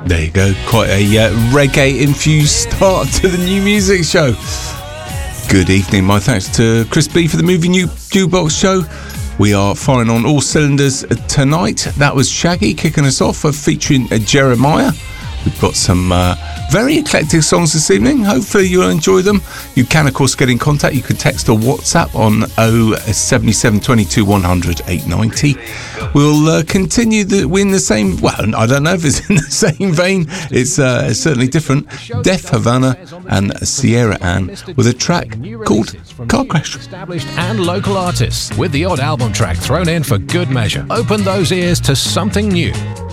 There you go, quite a reggae-infused start to the New Music Show. Good evening, my thanks to Chris B for the Movie New Jukebox Show. We are firing on all cylinders tonight. That was Shaggy kicking us off, featuring Jeremiah. We've got some very eclectic songs this evening. Hopefully you'll enjoy them. You can, of course, get in contact. You can text or WhatsApp on 077 22 100 890. We'll continue in the same, well, I don't know if it's in the same vein. It's certainly different. Def Havana and Sierra Ann with a track called Car Crash. Established and local artists with the odd album track thrown in for good measure. Open those ears to something new.